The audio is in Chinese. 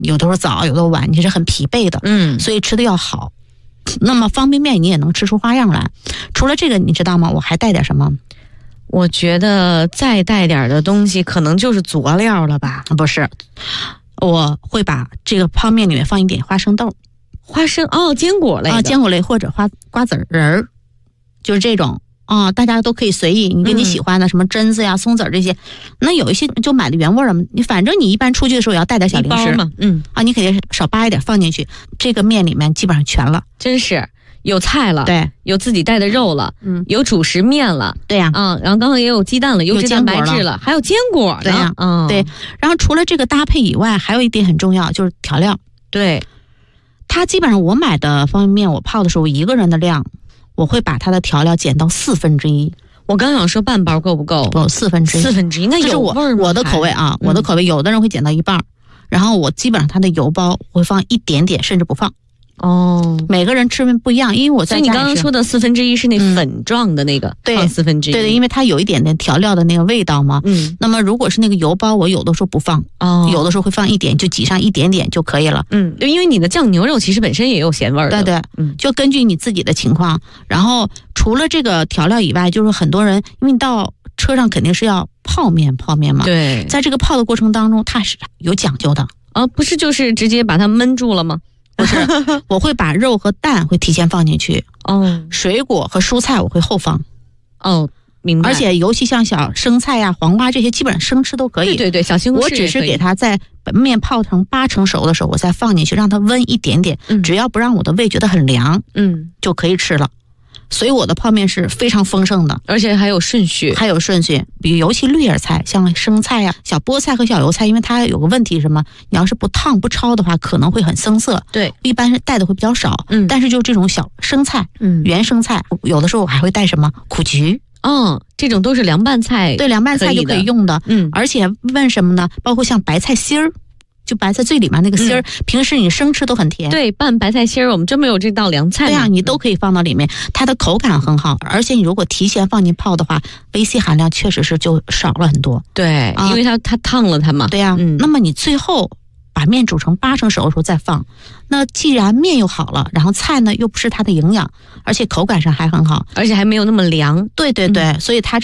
有的时候早，有的晚，你是很疲惫的，所以吃的要好。那么方便面你也能吃出花样来。除了这个，你知道吗？我还带点什么？ 我觉得再带点的东西，可能就是佐料了吧？ 不是，我会把这个泡面里面放一点花生豆。 花生坚果类的坚果类或者瓜子仁儿，就是这种大家都可以随意，你跟你喜欢的什么榛子呀、松子这些，那有一些就买的原味儿嘛，你反正你一般出去的时候也要带点小零食嘛， 你可以少扒一点放进去，这个面里面基本上全了， 真是。有菜了， 对， 有自己带的肉了，有主食面了， 对呀， 然后刚刚也有鸡蛋了，优质蛋白质了，还有坚果呢， 对呀，对。然后除了这个搭配以外，还有一点很重要，就是调料。 对， 它基本上我买的方便面，我泡的时候一个人的量，我会把它的调料减到1/4。 我刚想说半包够不够？ 不，1/4， 那有味儿吗？ 我的口味啊，我的口味，有的人会减到一半，然后我基本上它的油包会放一点点，甚至不放。每个人吃面不一样，因为我在家。 所以你刚刚说的1/4是那粉状的那个， 对， 放1/4。 对，因为它有一点点调料的那个味道嘛。那么如果是那个油包，我有的时候不放，有的时候会放一点，就挤上一点点就可以了。 因为你的酱牛肉其实本身也有咸味儿的。 对，就根据你自己的情况。然后除了这个调料以外，就是很多人，因为你到车上肯定是要泡面嘛。 对， 在这个泡的过程当中，它是有讲究的。 不是就是直接把它焖住了吗？ 不是，我会把肉和蛋会提前放进去，水果和蔬菜我会后放。 明白。 而且尤其像小生菜呀、黄瓜这些，基本上生吃都可以。 对，小西红柿我只是给它在面泡成8成熟的时候，我再放进去，让它温一点点，只要不让我的胃觉得很凉，就可以吃了。所以我的泡面是非常丰盛的， 而且还有顺序， 比如尤其绿叶菜，像生菜呀、小菠菜和小油菜，因为它有个问题什么，你要是不烫不焯的话，可能会很生涩。 对， 一般是带的会比较少。但是就这种小生菜，原生菜，有的时候我还会带什么苦菊。 这种都是凉拌菜， 对，凉拌菜就可以用的。而且问什么呢？包括像白菜心儿。就白菜最里面那个芯儿，平时你生吃都很甜。 对，拌白菜心儿，我们专门有这道凉菜。 对呀，你都可以放到里面，它的口感很好。而且你如果提前放进泡的话，维 C 含量确实是就少了很多。 对，因为它烫了它嘛。 对呀，那么你最后把面煮成8成熟的时候再放，那既然面又好了，然后菜呢又不是它的营养，而且口感上还很好， 而且还没有那么凉。 对，所以它